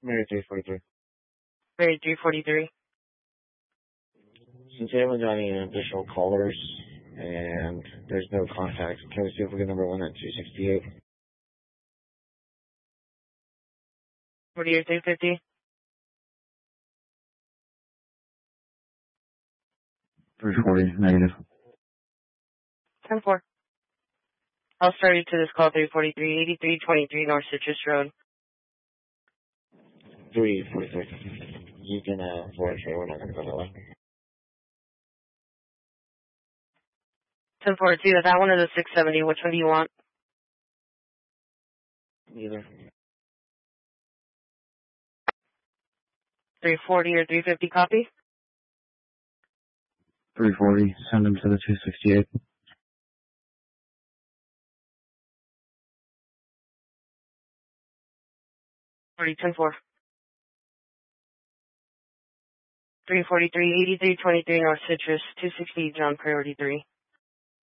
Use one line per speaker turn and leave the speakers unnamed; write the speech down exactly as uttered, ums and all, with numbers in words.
Mary three forty-three.
Mary three forty-three.
Since we haven't got any additional callers and there's no contact, can we see if we get number one at two sixty-eight?
forty or three fifty?
three forty, negative.
ten four. I'll start you to this call three forty-three, eighty-three twenty-three North Citrus Road.
three forty-three. You can, uh, forward it, we're not going to go that way.
ten four, it's either that one or the six seventy. Which one do you want?
Either.
three forty or three fifty copy?
three forty, send them to the two sixty-eight.
forty, ten four. three forty-three, eighty-three twenty-three North Citrus, two sixty John Priority three.